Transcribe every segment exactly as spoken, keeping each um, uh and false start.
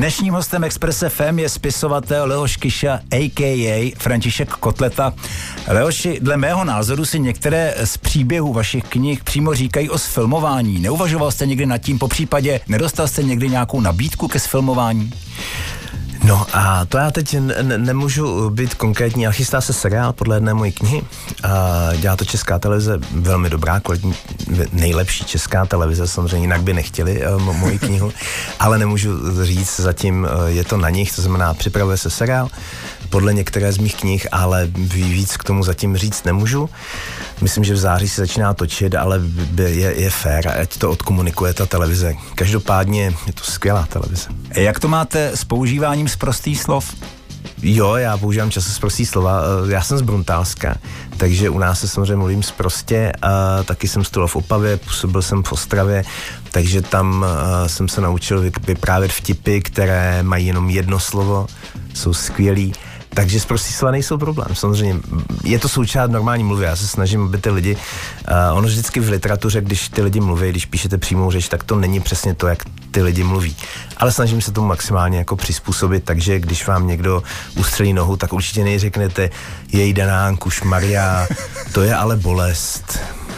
Dnešním hostem Express F M je spisovatel Leoš Kyša, a k a. František Kotleta. Leoši, dle mého názoru si některé z příběhů vašich knih přímo říkají o sfilmování. Neuvažoval jste někdy nad tím, popřípadě nedostal jste někdy nějakou nabídku ke sfilmování? No a to já teď n- nemůžu být konkrétní, ale chystá se seriál podle jedné mojí knihy. A dělá to Česká televize, velmi dobrá, kvalitní, nejlepší Česká televize, samozřejmě jinak by nechtěli uh, moji knihu, ale nemůžu říct, zatím uh, je to na nich, to znamená připravuje se seriál podle některé z mých knih, ale víc k tomu zatím říct nemůžu. Myslím, že v září se začíná točit, ale je, je fér, ať to odkomunikuje ta televize. Každopádně je to skvělá televize. Jak to máte s používáním sprostých slov? Jo, já používám často sprostý slova. Já jsem z Bruntálska, takže u nás se samozřejmě mluvím sprostě. Taky jsem studoval v Opavě, působil jsem v Ostravě, takže tam jsem se naučil vyprávět vtipy, které mají jenom jedno slovo, jsou skvělý. Takže sprostý slova nejsou problém. Samozřejmě je to součást normální mluvy. Já se snažím, aby ty lidi, uh, ono vždycky v literatuře, když ty lidi mluví, když píšete přímou řeč, tak to není přesně to, jak ty lidi mluví. Ale snažím se tomu maximálně jako přizpůsobit, takže když vám někdo ustřelí nohu, tak určitě nejřeknete jej Danánku, šmarja, to je ale bolest.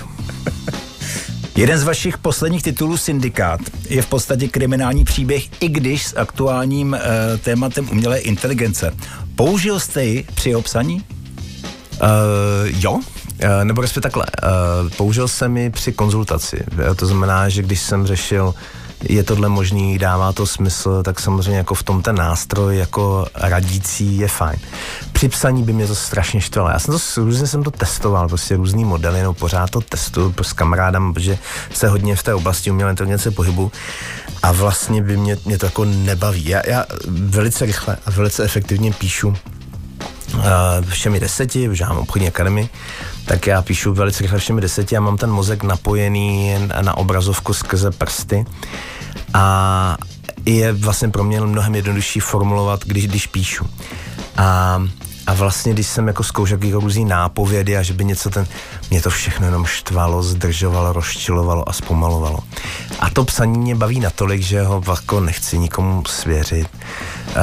Jeden z vašich posledních titulů, Syndikát, je v podstatě kriminální příběh, i když s aktuálním e, tématem umělé inteligence. Použil jste ji při jeho psaní? Uh, jo, uh, nebo respektive takhle. Uh, použil jsem ji při konzultaci. To znamená, že když jsem řešil, je tohle možný, dává to smysl, tak samozřejmě jako v tom ten nástroj jako radící je fajn. Při psaní by mě to strašně štvalo. Já jsem to, různě jsem to testoval, prostě různý modely, no pořád to testuju s kamarádem, protože se hodně v té oblasti umělé inteligence pohybu a vlastně by mě, mě to jako nebaví. Já, já velice rychle a velice efektivně píšu uh, všemi deseti, protože mám obchodní akademii, tak já píšu velice rychle všemi deseti a mám ten mozek napojený na obrazovku skrze prsty a je vlastně pro mě mnohem jednodušší formulovat, když, když píšu. A, a vlastně, když jsem jako zkoušel různý nápovědy a že by něco ten, mě to všechno jenom štvalo, zdržovalo, rozčilovalo a zpomalovalo. A to psaní mě baví natolik, že ho jako nechci nikomu svěřit. Uh,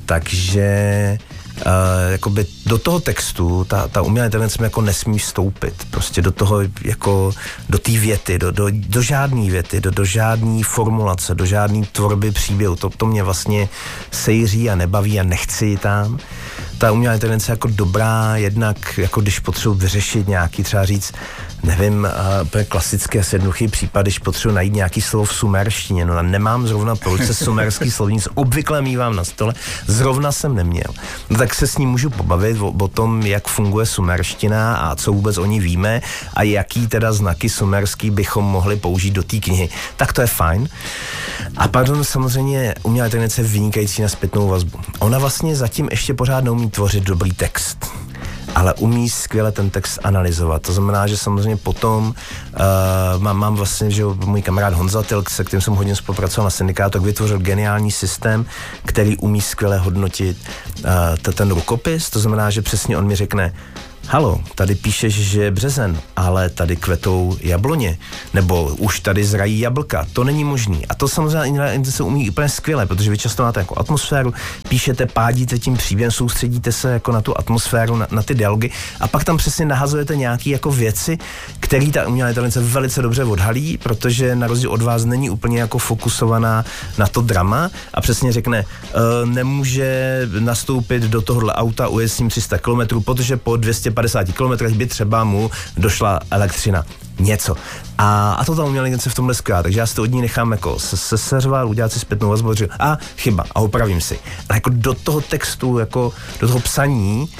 takže Uh, jakoby do toho textu ta, ta umělá inteligence jako nesmí vstoupit. Prostě do toho, jako do té věty, do, do, do žádné věty, do, do žádné formulace, do žádné tvorby příběhu. To, to mě vlastně sejří a nebaví a nechci ji tam. Ta umělá inteligence jako dobrá, jednak jako když potřebuji vyřešit nějaký, třeba říct, nevím, uh, klasický a jednoduchý případ, když potřebuji najít nějaký slovo v sumerštině, no a nemám zrovna police sumerský slovníc, obvykle mívám na stole, zrovna jsem neměl. No tak se s ním můžu pobavit o, o tom, jak funguje sumerština a co vůbec o ní víme a jaký teda znaky sumerský bychom mohli použít do té knihy. Tak to je fajn. A pardon, samozřejmě umělá inteligence je vynikající na zpětnou vazbu. Ona vlastně zatím ještě pořád neumí tvořit dobrý text, ale umí skvěle ten text analyzovat. To znamená, že samozřejmě potom uh, mám, mám vlastně, že můj kamarád Honza Tilk, se kterým jsem hodně spolupracoval na Syndikátu, tak vytvořil geniální systém, který umí skvěle hodnotit uh, ten rukopis. To znamená, že přesně on mi řekne, halo, tady píšeš, že je březen, ale tady kvetou jabloně, nebo už tady zrají jablka, to není možný. A to samozřejmě se umí úplně skvěle, protože vy často máte jako atmosféru, píšete, pádíte tím příběhem, soustředíte se jako na tu atmosféru, na, na ty dialogy a pak tam přesně nahazujete nějaké jako věci, které ta umělá inteligence velice dobře odhalí, protože na rozdíl od vás není úplně jako fokusovaná na to drama a přesně řekne, uh, nemůže nastoupit do tohohle auta, ujet s ním tři sta kilometrů, protože po dvě stě padesát kilometrech by třeba mu došla elektřina. Něco. A, a to ta umělá inteligence v tomhle skvělá, takže já si to od ní nechám jako se, se seřval, udělat si zpětnou vazbu, a chyba, a opravím si. Ale jako do toho textu, jako do toho psaní,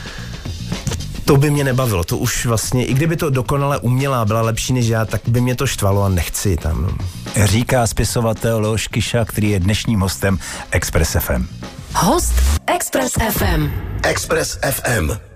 to by mě nebavilo. To už vlastně, i kdyby to dokonale umělá byla lepší než já, tak by mě to štvalo a nechci tam. No. Říká spisovatel Leoš Kyša, který je dnešním hostem Express F M. Host Express F M. Express F M.